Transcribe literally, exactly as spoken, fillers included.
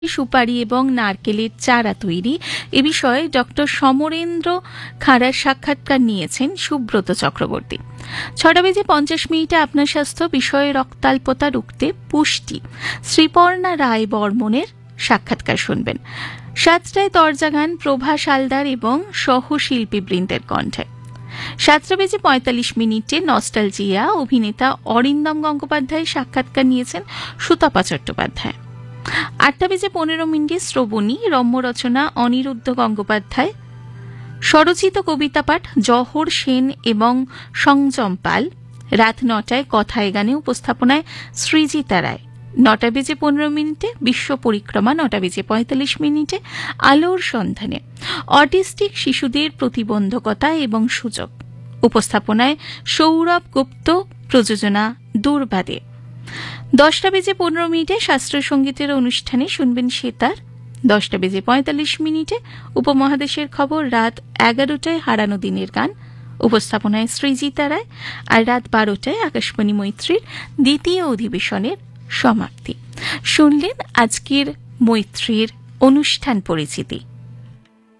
সুপারি এবং নারকেলের চারা তৈরি এ বিষয়ে ডক্টর সমরেন্দ্র খাঁড়ার সাক্ষাৎকার নিয়েছেন সুব্রত চক্রবর্তী। ছটা বেজে পঞ্চাশ মিনিটে আপনার স্বাস্থ্য বিষয়ে রক্তাল্পতা রুখতে পুষ্টি শ্রীপর্ণা রায় বর্মনের সাক্ষাৎকার শুনবেন। সাতটায় দরজা গান প্রভা সালদার এবং সহশিল্পী বৃন্দের কণ্ঠে। সাতটা বেজে পঁয়তাল্লিশ মিনিটে নস্টালজিয়া অভিনেতা অরিন্দম গঙ্গোপাধ্যায় সাক্ষাৎকার নিয়েছেন সুতপা চট্টোপাধ্যায়। আটটা বেজে পনেরো মিনিটে শ্রবণী রম্য রচনা অনিরুদ্ধ গঙ্গোপাধ্যায়, স্বরচিত কবিতা পাঠ জহর সেন এবং সংযম পাল। রাত নটায় কথায় গানে উপস্থাপনায় সৃজিতা রায়। নটা বেজে পনেরো মিনিটে বিশ্ব পরিক্রমা। নটা বেজে পঁয়তাল্লিশ মিনিটে আলোর সন্ধানে অটিস্টিক শিশুদের প্রতিবন্ধকতা এবং সুযোগ। উপস্থাপনায় সৌরভ গুপ্ত, প্রযোজনা দুর্বাদে। দশটা বেজে পনেরো মিনিটে শাস্ত্রীয় সঙ্গীতের অনুষ্ঠানে শুনবেন সেতার। দশটা বেজে পঁয়তাল্লিশ মিনিটে উপমহাদেশের খবর। রাত এগারোটায় হারানো দিনের গান, উপস্থাপনায় সৃজিতা রায়। আর রাত বারোটায় আকাশবাণী মৈত্রীর দ্বিতীয় অধিবেশনের সমাপ্তি। শুনলেন আজকের মৈত্রীর অনুষ্ঠান পরিচিতি।